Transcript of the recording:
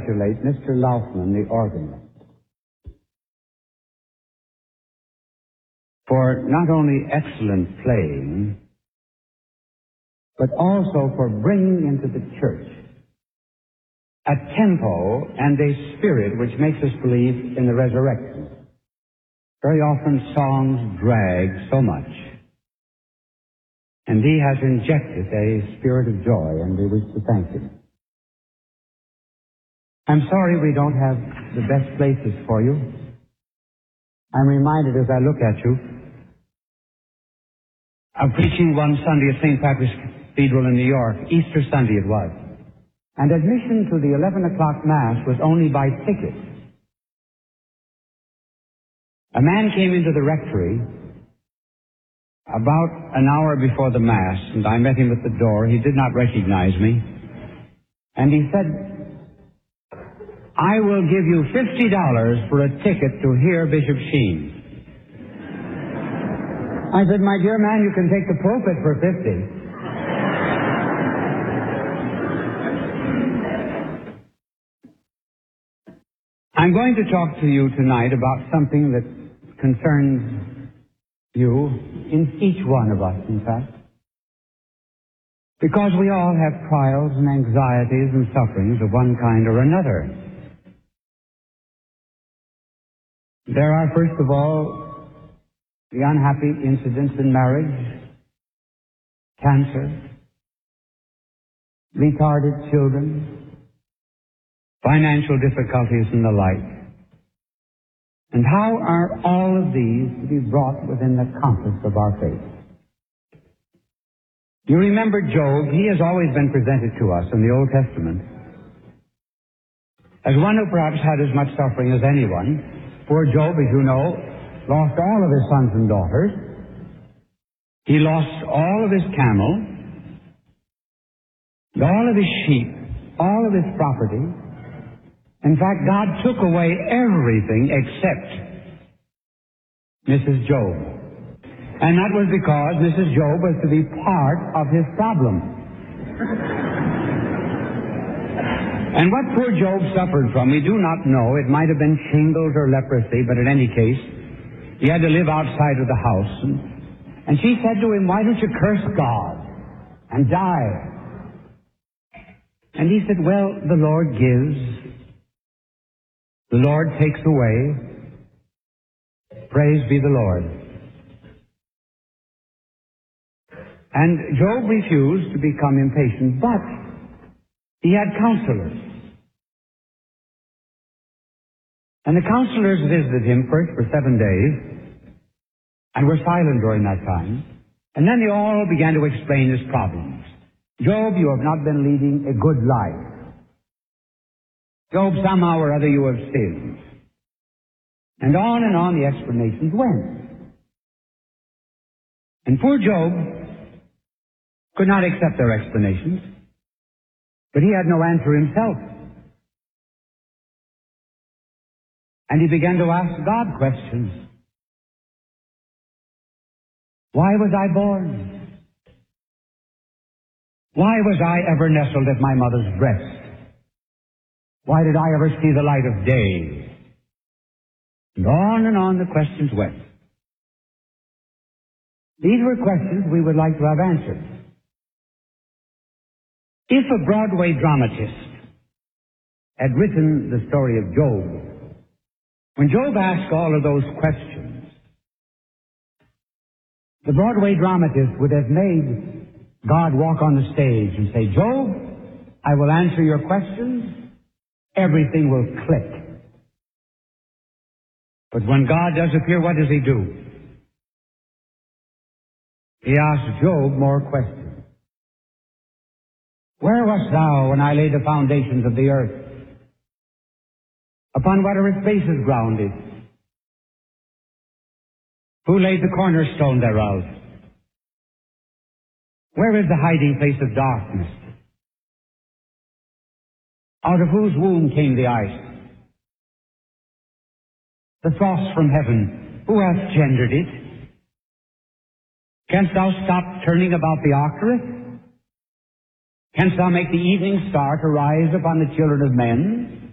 congratulate Mr. Laufman, the organist, for not only excellent playing, but also for bringing into the church a tempo and a spirit which makes us believe in the resurrection. Very often songs drag so much. And he has injected a spirit of joy, and we wish to thank him. I'm sorry we don't have the best places for you. I'm reminded as I look at you of preaching one Sunday at St. Patrick's Cathedral in New York. Easter Sunday it was. And admission to the 11 o'clock Mass was only by ticket. A man came into the rectory about an hour before the Mass, and I met him at the door. He did not recognize me. And he said, "I will give you $50 for a ticket to hear Bishop Sheen." I said, "My dear man, you can take the pulpit for 50. I'm going to talk to you tonight about something that concerns you, in each one of us, in fact. Because we all have trials and anxieties and sufferings of one kind or another. There are, first of all, the unhappy incidents in marriage, cancer, retarded children, financial difficulties and the like. And how are all of these to be brought within the compass of our faith? You remember Job. He has always been presented to us in the Old Testament as one who perhaps had as much suffering as anyone. Poor Job, as you know, lost all of his sons and daughters. He lost all of his camels, all of his sheep, all of his property. In fact, God took away everything except Mrs. Job. And that was because Mrs. Job was to be part of his problem. And what poor Job suffered from, we do not know. It might have been shingles or leprosy, but in any case, he had to live outside of the house. And she said to him, "Why don't you curse God and die?" And he said, "Well, the Lord gives. The Lord takes away. Praise be the Lord." And Job refused to become impatient, but he had counselors. And the counselors visited him first for 7 days and were silent during that time. And then they all began to explain his problems. "Job, you have not been leading a good life. Job, somehow or other you have sinned." And on the explanations went. And poor Job could not accept their explanations, but he had no answer himself. And he began to ask God questions. Why was I born? Why was I ever nestled at my mother's breast? Why did I ever see the light of day? And on the questions went. These were questions we would like to have answered. If a Broadway dramatist had written the story of Job, when Job asked all of those questions, the Broadway dramatist would have made God walk on the stage and say, "Job, I will answer your questions. Everything will click." But when God does appear, what does he do? He asks Job more questions. "Where wast thou when I laid the foundations of the earth? Upon what are its bases grounded? Who laid the cornerstone thereof? Where is the hiding place of darkness? Out of whose womb came the ice? The frost from heaven, who hath gendered it? Canst thou stop turning about the octareth? Canst thou make the evening star to rise upon the children of men?